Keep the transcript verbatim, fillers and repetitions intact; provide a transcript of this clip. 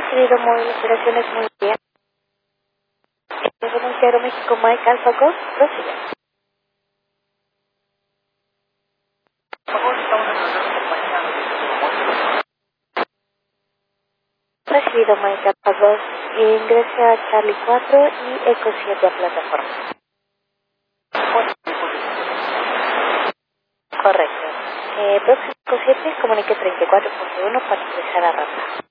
Recibido móvil, operaciones muy bien. Renuncia Aeroméxico Mike Alpha Golf, prosigue. Recibido Mike Alpha Golf, ingresa a Charlie cuatro y Eco siete a plataforma. Correcto. Eh, próximo Eco siete, comunique treinta y cuatro punto uno para ingresar a rampa.